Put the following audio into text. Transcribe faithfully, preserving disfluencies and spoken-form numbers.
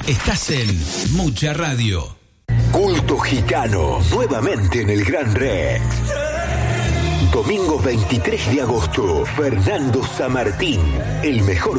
Estás en Mucha Radio. Culto Gitano, nuevamente en el Gran Rex. Domingo veintitrés de agosto, Fernando Samartín, el mejor